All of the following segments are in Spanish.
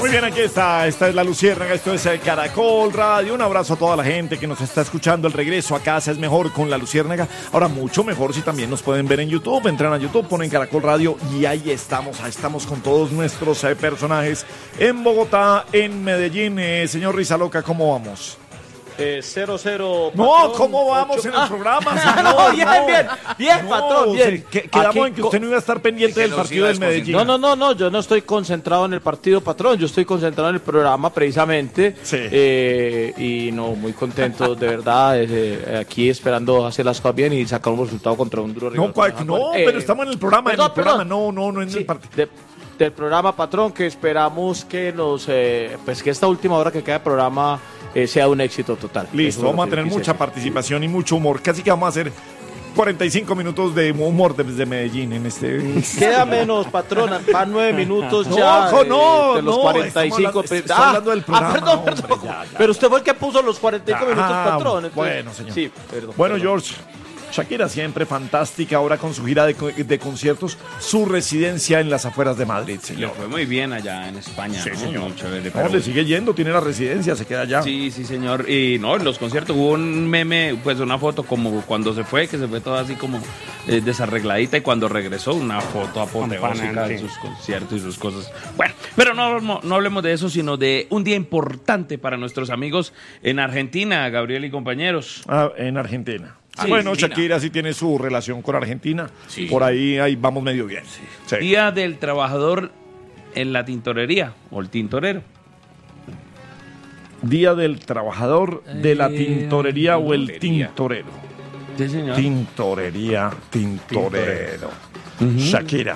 Muy bien, aquí está. Esta es La Luciérnaga, esto es Caracol Radio. Un abrazo a toda la gente que nos está escuchando. El regreso a casa es mejor con La Luciérnaga. Ahora mucho mejor si también nos pueden ver en YouTube. Entran a YouTube, ponen Caracol Radio y ahí estamos. Ahí estamos con todos nuestros personajes en Bogotá, en Medellín. Señor Rizaloca, ¿cómo vamos? 0-0. No, ¿cómo vamos en el programa? Señor? No, bien, No, patrón, bien. Quedamos en que usted no iba a estar pendiente del partido del Medellín. No, yo no estoy concentrado en el partido, patrón, yo estoy concentrado en el programa precisamente. Sí. Y no, muy contento, de verdad, aquí esperando hacer las cosas bien y sacar un resultado contra un duro rival. Pero estamos en el programa, perdón. no en el partido. Del programa, patrón, que esperamos que que esta última hora que queda de programa sea un éxito total. Listo, vamos a tener mucha participación y mucho humor. Casi que vamos a hacer 45 minutos de humor desde Medellín en este. Queda menos, patrón, van 9 minutos ya. De los 45. Estamos hablando del programa. Perdón. Hombre, ya. Pero usted fue el que puso los 45 minutos, patrón. Entonces, bueno, señor. Sí, perdón. Bueno, George. Shakira siempre fantástica, ahora con su gira de conciertos, su residencia en las afueras de Madrid, señor. Le fue muy bien allá en España. Sí, ¿no? señor. Muy chévere, No, le sigue yendo, tiene la residencia, se queda allá. Sí, señor. Y no, en los conciertos hubo un meme, pues una foto como cuando se fue, que se fue toda así como desarregladita, y cuando regresó una foto apoteósica de sus conciertos y sus cosas. Bueno, pero no hablemos de eso, sino de un día importante para nuestros amigos en Argentina, Gabriel y compañeros. En Argentina. Sí, bueno, Argentina. Shakira sí tiene su relación con Argentina. Sí. Por ahí vamos medio bien. Sí. Día del Trabajador en la tintorería, o el tintorero. Día del Trabajador de la Tintorería o el Tintorero. Sí, señor. Tintorería, tintorero. Shakira.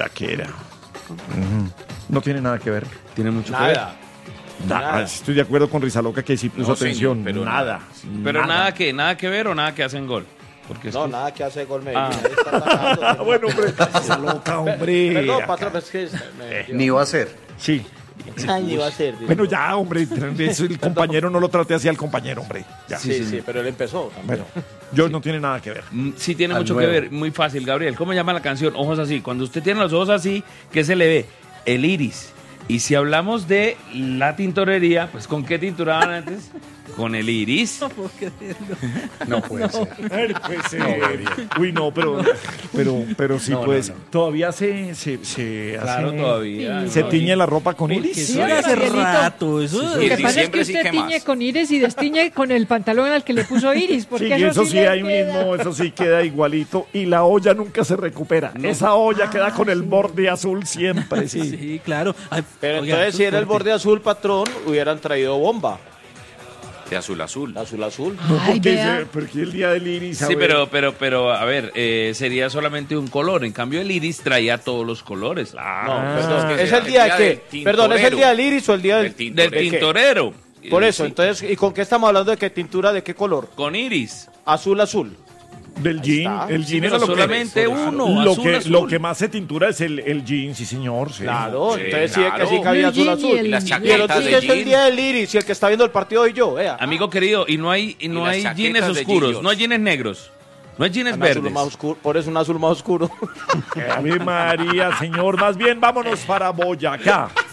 No tiene nada que ver. Tiene mucho que ver. Nada. Estoy de acuerdo con Rizaloca que sí puso atención. Señor, pero nada. Pero nada que ver o nada que hacen gol. Porque es No, que- nada que hace gol Medellín. Ah. Ahí está atacando. Bueno, hombre, Rizaloca, hombre. Perdón, patrón, es que Ni va a ser. Sí. Ni va a ser. Bueno, ya, hombre, el compañero no lo trate así al compañero, hombre. Ya. Sí, pero él empezó también. Bueno, George no tiene nada que ver. Sí tiene Al mucho nuevo. que ver. Muy fácil, Gabriel. ¿Cómo llama la canción? Ojos así. Cuando usted tiene los ojos así, ¿qué se le ve? El iris. Y si hablamos de la tintorería, pues ¿con qué tinturaban antes? Con el iris. No puede ser. Uy, no, pero sí, pues. Todavía se Claro, hace- todavía. Se ¿no? tiñe la ropa con iris. Sí, hace rato. Eso Lo que pasa es que usted tiñe con iris y destiñe con el pantalón al que le puso iris. Porque Sí, eso sí le ahí queda. mismo, eso sí queda igualito. Y la olla nunca se recupera. Esa olla queda con el borde azul siempre, sí. Sí, claro. Ay, Pero oiga, entonces, si era el fuerte. borde azul, patrón, hubieran traído bomba. De azul a azul. Azul. No, Ay, porque, vea. porque el día del iris. a Sí, ver. pero, a ver, sería solamente un color. En cambio, el iris traía todos los colores. No, Ah, perdón. es que ¿Es sea el día el de día del qué? Perdón, ¿es el día del iris o el día del Del Del ¿de qué? tintorero. Por eso, Sí, entonces, ¿y con qué estamos hablando de qué tintura, de qué color? con iris. Azul. Del jean. está. El Sí, jean pero era lo solamente que, uno, lo azul, que, azul. lo que más se tintura es el jean, sí, señor. Sí. Claro, Sí, entonces sí, es que claro. sí cabía El jean azul. y el- Y las Y el otro chaquetas es de que es el jean. día del iris y el que está viendo el partido hoy yo, vea. Amigo querido, y no hay las jeans chaquetas de oscuros, Gillos. no hay jeans negros, no hay jeans Un azul verdes. más oscuro, por eso un azul más oscuro. Ave María, señor. Más bien, vámonos para Boyacá.